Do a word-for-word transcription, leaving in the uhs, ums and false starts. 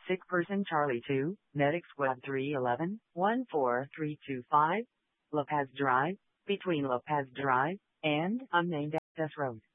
Sick person Charlie two, Medic Squad three eleven, one four three two five, La Paz Drive, between La Paz Drive and Unnamed Access Road.